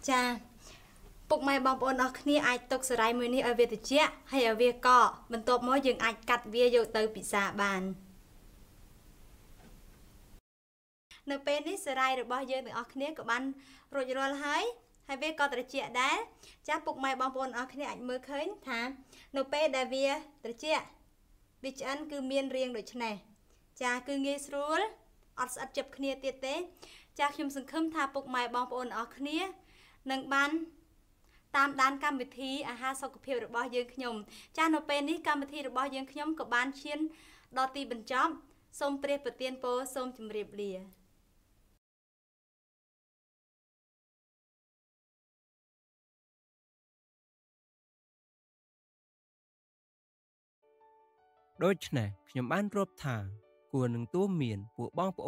ចាពុកម៉ែបងប្អូនអស់គ្នាអាចទុកសារាយមួយនេះឲ្យវាត្រជាក់ហើយឲ្យវាកកបន្ទាប់មកយើងអាចកាត់វាយកទៅពិសាបាននៅពេលនេះសារាយរបស់យើងទាំងអស់គ្នាក៏បានរួចរាល់ហើយវាក៏ត្រជាក់ដែរចាពុកម៉ែបងប្អូនអស់គ្នាអាចមើលឃើញថានៅពេលដែលវាត្រជាក់វាឆ្អិនគឺមានរាងដូចនេះចាគឺងាយស្រួលអត់ស្អិតជាប់គ្នាទៀតទេចាខ្ញុំសង្ឃឹមថាពុកម៉ែបងប្អូនអស់គ្នានឹងបានតាមដានកម្មវិធីអាហារសុខភាពរបស់យើងខ្ញុំចានៅពេលនេះកម្មវិធីរបស់យើងខ្ញុំក៏បានឈានដល់ទីបញ្ចប់សូមព្រះប្រទានពរសូមជម្រាបលាដូច្នេះខ្ញុំបានរាប់ថាគួរនឹងទូន្មានពួកបងប្អូន